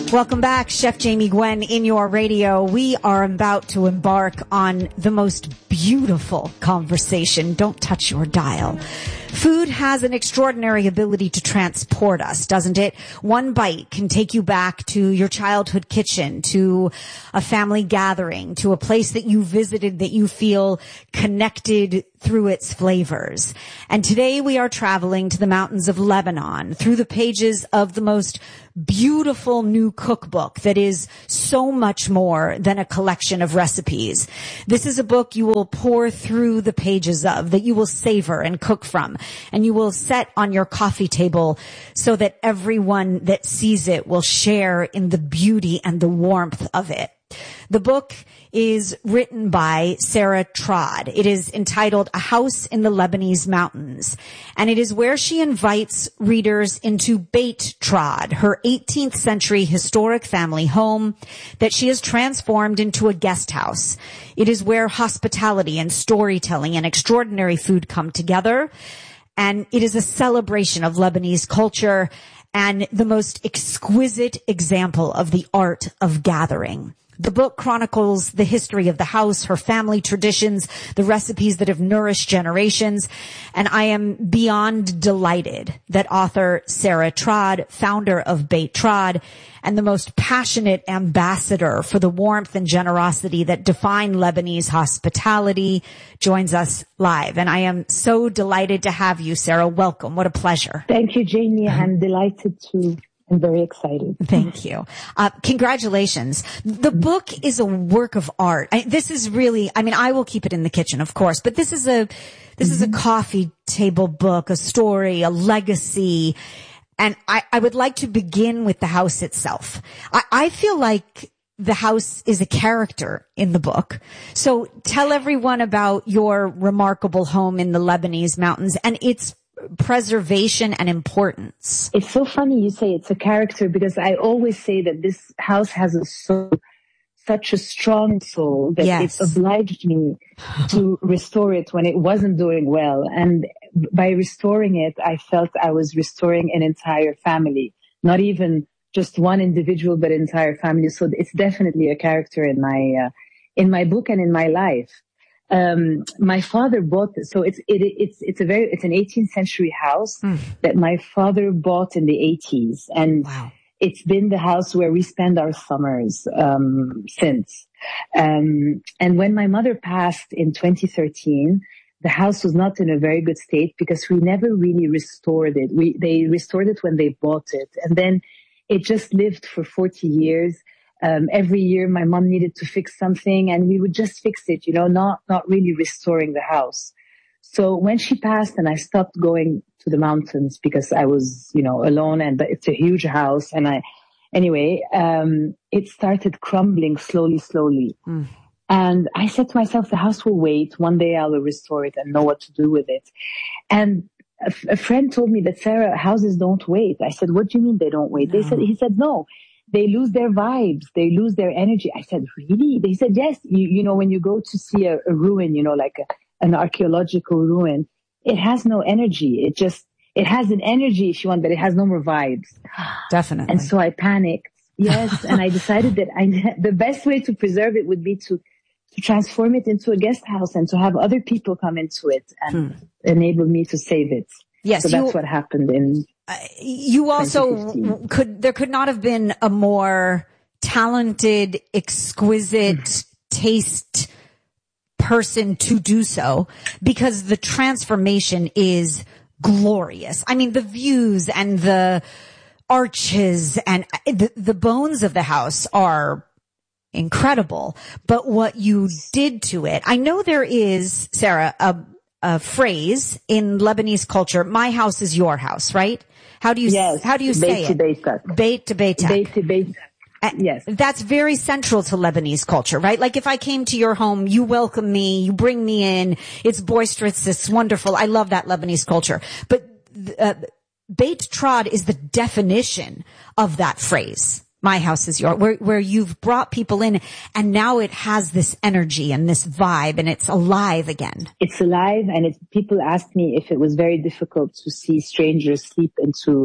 Welcome back, Chef Jamie Gwen in your radio. We are about to embark on the most beautiful conversation. Don't touch your dial. Food has an extraordinary ability to transport us, doesn't it? One bite can take you back to your childhood kitchen, to a family gathering, to a place that you visited that you feel connected through its flavors. And today we are traveling to the mountains of Lebanon through the pages of the most beautiful new cookbook that is so much more than a collection of recipes. This is a book you will pour through the pages of, that you will savor and cook from, and you will set on your coffee table so that everyone that sees it will share in the beauty and the warmth of it. The book is written by Sarah Trod. It is entitled A House in the Lebanese Mountains, and it is where she invites readers into Beit Trod, her 18th century historic family home that she has transformed into a guest house. It is where hospitality and storytelling and extraordinary food come together, and it is a celebration of Lebanese culture and the most exquisite example of the art of gathering. The book chronicles the history of the house, her family traditions, the recipes that have nourished generations, and I am beyond delighted that author Sarah Trod, founder of Beit Trod, and the most passionate ambassador for the warmth and generosity that define Lebanese hospitality, joins us live. And I am so delighted to have you, Sarah. Welcome. What a pleasure. Thank you, Jamie. I'm delighted to. I'm very excited. Thank you. Congratulations. The book is a work of art. This is really, I will keep it in the kitchen, of course, but this is a coffee table book, a story, a legacy. And I would like to begin with the house itself. I feel like the house is a character in the book. So tell everyone about your remarkable home in the Lebanese mountains and its preservation and importance. It's so funny you say it's a character, because I always say that this house has a soul, such a strong soul, that Yes. it obliged me to restore it when it wasn't doing well. And by restoring it, I felt I was restoring an entire family, not even just one individual, but an entire family. So it's definitely a character in my book and in my life. My father bought this. So it's an 18th century house that my father bought in the 80s. And Wow. It's been the house where we spend our summers, since. And when my mother passed in 2013, the house was not in a very good state because we never really restored it. They restored it when they bought it. And then it just lived for 40 years. Every year my mom needed to fix something and we would just fix it, not really restoring the house. So when she passed and I stopped going to the mountains because I was, alone, and it's a huge house, and it started crumbling slowly. And I said to myself, the house will wait. One day I will restore it and know what to do with it. And a friend told me that, Sarah, houses don't wait. I said, what do you mean they don't wait? No. He said, no. They lose their vibes. They lose their energy. I said, really? They said, yes. When you go to see a ruin, like an archaeological ruin, it has no energy. It has an energy if you want, but it has no more vibes. Definitely. And so I panicked. Yes. And I decided that the best way to preserve it would be to transform it into a guest house and to have other people come into it and enable me to save it. Yes. So that's what happened in you also there could not have been a more talented, exquisite taste person to do so, because the transformation is glorious. The views and the arches and the bones of the house are incredible, but what you did to it, I know there is, Sarah, a phrase in Lebanese culture, my house is your house, right? How do you say it? Beit to Beitak. Yes. That's very central to Lebanese culture, right? Like if I came to your home, you welcome me, you bring me in, it's boisterous, it's wonderful. I love that Lebanese culture. But Beit Trod is the definition of that phrase. My house is yours, where you've brought people in and now it has this energy and this vibe and it's alive again. It's alive, and people asked me if it was very difficult to see strangers sleep into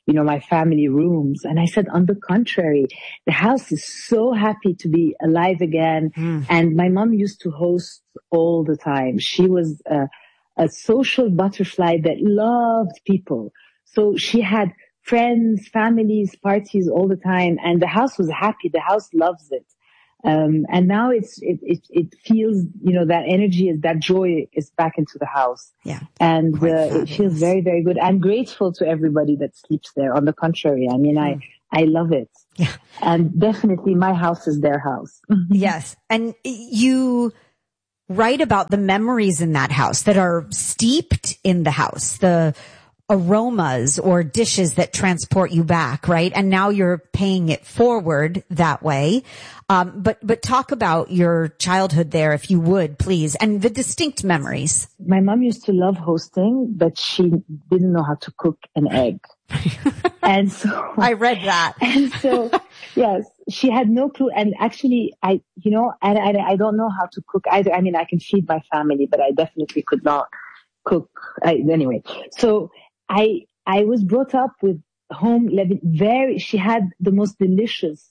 my family rooms. And I said, on the contrary, the house is so happy to be alive again. And my mom used to host all the time. She was a social butterfly that loved people. So she had friends, families, parties all the time. And the house was happy. The house loves it. And now it feels, that energy that joy is back into the house. Yeah. And, it feels very, very good. I'm grateful to everybody that sleeps there. On the contrary, I mean, I love it. Yeah. And definitely my house is their house. Yes. And you write about the memories in that house that are steeped in the house, the aromas or dishes that transport you back, right? And now you're paying it forward that way. But talk about your childhood there, if you would, please, and the distinct memories. My mom used to love hosting, but she didn't know how to cook an egg. And so I read that. And so, yes, she had no clue. And actually, I don't know how to cook either. I mean, I can feed my family, but I definitely could not cook. Anyway, so I was brought up with home Lebanese. She had the most delicious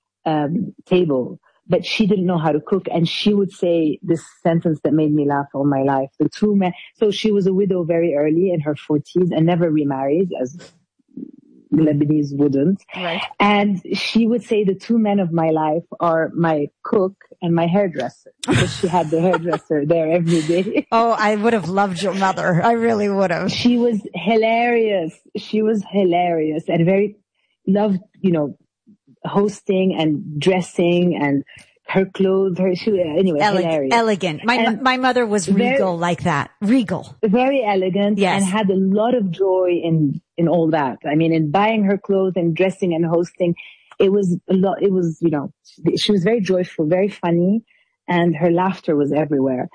table, but she didn't know how to cook. And she would say this sentence that made me laugh all my life. The two men. So she was a widow very early in her 40s and never remarried, as Lebanese wouldn't. Right. And she would say the two men of my life are my cook and my hairdresser, because she had the hairdresser there every day. Oh, I would have loved your mother. I really would have. She was hilarious. And very loved, hosting and dressing and her clothes, anyway, hilarious. Elegant. My mother was regal like that. Regal. Very elegant. Yes. And had a lot of joy in all that. I mean, in buying her clothes and dressing and hosting, it was a lot. It was, she was very joyful, very funny, and her laughter was everywhere.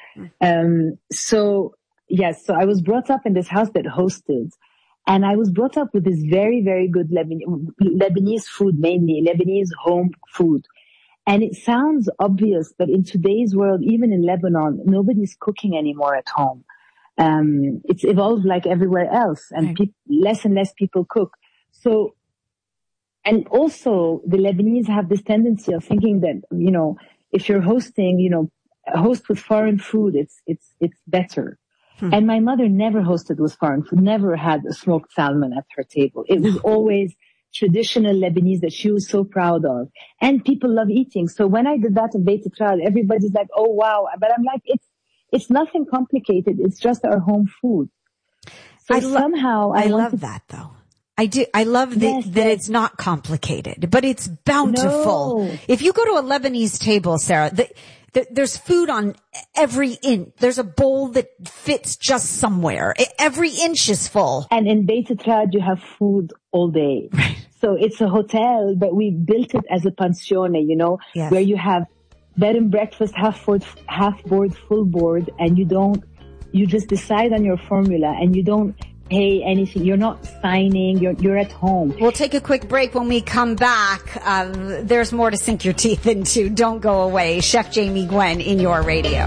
So I was brought up in this house that hosted. And I was brought up with this very, very good Lebanese food, mainly Lebanese home food. And it sounds obvious, but in today's world, even in Lebanon, nobody's cooking anymore at home. It's evolved like everywhere else, and less and less people cook. So, and also the Lebanese have this tendency of thinking that, if you're hosting, host with foreign food, it's better. And my mother never hosted with foreign food, never had a smoked salmon at her table. It was always traditional Lebanese that she was so proud of. And people love eating. So when I did that in Beit Tral, everybody's like, oh wow. But I'm like, it's nothing complicated. It's just our home food. So I love that though. I do. I love that it's not complicated, but it's bountiful. No. If you go to a Lebanese table, Sarah, there's food on every inch. There's a bowl that fits just somewhere. Every inch is full. And in Beit Tral, you have food all day. Right. So it's a hotel, but we built it as a pensione, Yes. where you have bed and breakfast, half board, full board, and you just decide on your formula and you don't pay anything. You're not signing. You're at home. We'll take a quick break. When we come back, there's more to sink your teeth into. Don't go away. Chef Jamie Gwen in your radio.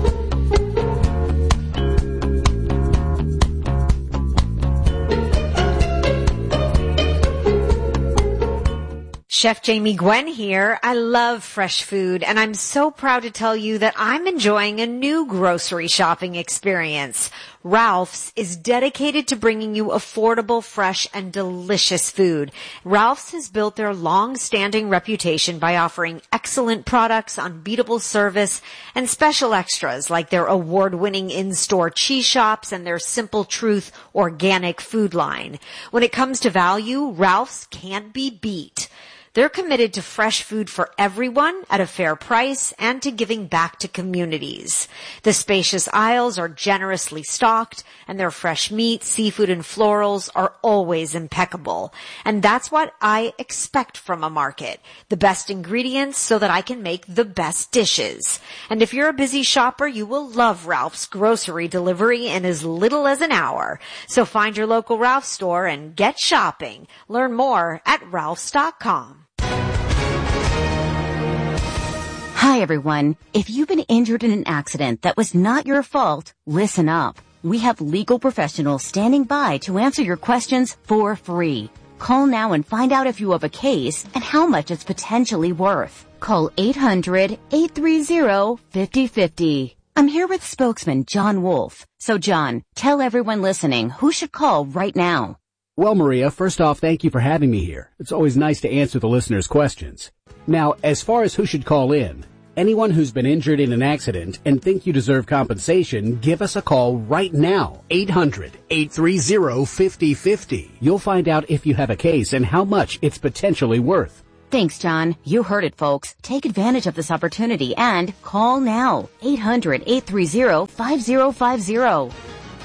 Chef Jamie Gwen here. I love fresh food, and I'm so proud to tell you that I'm enjoying a new grocery shopping experience. Ralph's is dedicated to bringing you affordable, fresh, and delicious food. Ralph's has built their long-standing reputation by offering excellent products, unbeatable service, and special extras like their award-winning in-store cheese shops and their Simple Truth organic food line. When it comes to value, Ralph's can't be beat. They're committed to fresh food for everyone at a fair price and to giving back to communities. The spacious aisles are generously stocked, and their fresh meat, seafood, and florals are always impeccable. And that's what I expect from a market. The best ingredients so that I can make the best dishes. And if you're a busy shopper, you will love Ralph's grocery delivery in as little as an hour. So find your local Ralph's store and get shopping. Learn more at ralphs.com. Hi, everyone. If you've been injured in an accident that was not your fault, listen up. We have legal professionals standing by to answer your questions for free. Call now and find out if you have a case and how much it's potentially worth. Call 800-830-5050. I'm here with spokesman John Wolf. So John, tell everyone listening who should call right now. Well, Maria, first off, thank you for having me here. It's always nice to answer the listeners' questions. Now, as far as who should call in, anyone who's been injured in an accident and think you deserve compensation, give us a call right now. 800-830-5050. You'll find out if you have a case and how much it's potentially worth. Thanks, John. You heard it, folks. Take advantage of this opportunity and call now. 800-830-5050.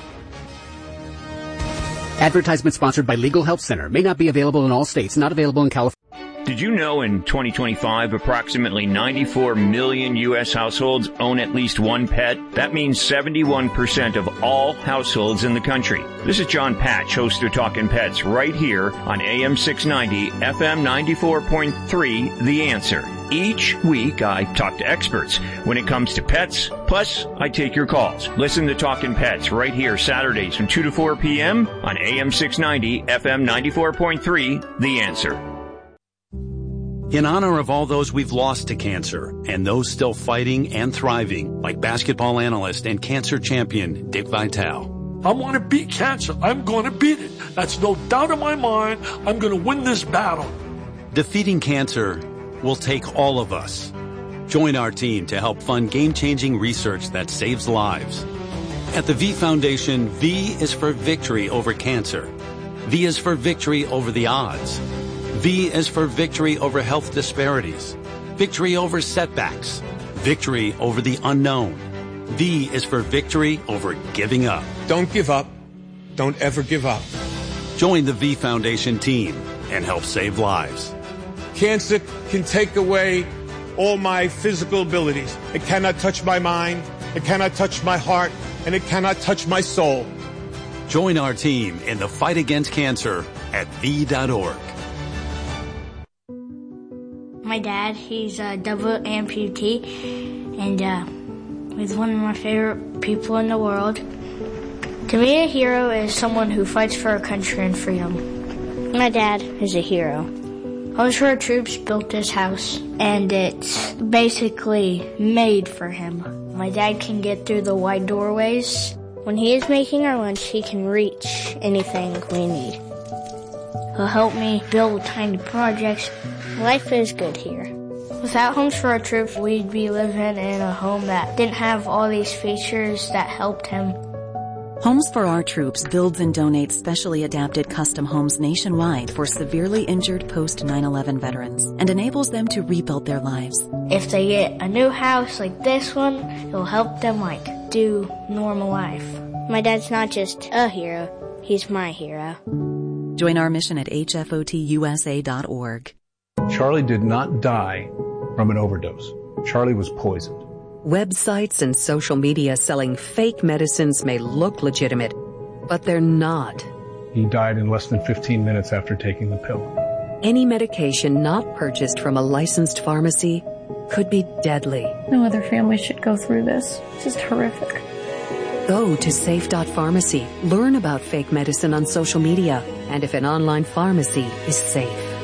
Advertisement sponsored by Legal Help Center. May not be available in all states. Not available in California. Did you know in 2025, approximately 94 million U.S. households own at least one pet? That means 71% of all households in the country. This is John Patch, host of Talkin' Pets, right here on AM 690, FM 94.3, The Answer. Each week, I talk to experts when it comes to pets, plus I take your calls. Listen to Talkin' Pets right here Saturdays from 2 to 4 p.m. on AM 690, FM 94.3, The Answer. In honor of all those we've lost to cancer and those still fighting and thriving, like basketball analyst and cancer champion Dick Vitale. I want to beat cancer. I'm going to beat it. That's no doubt in my mind. I'm going to win this battle. Defeating cancer will take all of us. Join our team to help fund game-changing research that saves lives. At the V Foundation, V is for victory over cancer. V is for victory over the odds. V is for victory over health disparities, victory over setbacks, victory over the unknown. V is for victory over giving up. Don't give up. Don't ever give up. Join the V Foundation team and help save lives. Cancer can take away all my physical abilities. It cannot touch my mind, it cannot touch my heart, and it cannot touch my soul. Join our team in the fight against cancer at V.org. My dad, he's a double amputee, and he's one of my favorite people in the world. To me, a hero is someone who fights for our country and freedom. My dad is a hero. Homes for Our Troops built this house, and it's basically made for him. My dad can get through the wide doorways. When he is making our lunch, he can reach anything we need. He'll help me build tiny projects. Life is good here. Without Homes for Our Troops, we'd be living in a home that didn't have all these features that helped him. Homes for Our Troops builds and donates specially adapted custom homes nationwide for severely injured post-9/11 veterans and enables them to rebuild their lives. If they get a new house like this one, it'll help them do normal life. My dad's not just a hero, he's my hero. Join our mission at hfotusa.org. Charlie did not die from an overdose. Charlie was poisoned. Websites and social media selling fake medicines may look legitimate, but they're not. He died in less than 15 minutes after taking the pill. Any medication not purchased from a licensed pharmacy could be deadly. No other family should go through this. This is horrific. Go to safe.pharmacy. Learn about fake medicine on social media and if an online pharmacy is safe.